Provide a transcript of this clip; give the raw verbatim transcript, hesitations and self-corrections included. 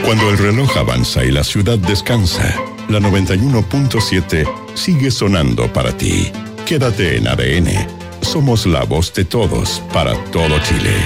Cuando el reloj avanza y la ciudad descansa, la noventa y uno punto siete sigue sonando para ti. Quédate en A D N. Somos la voz de todos para todo Chile.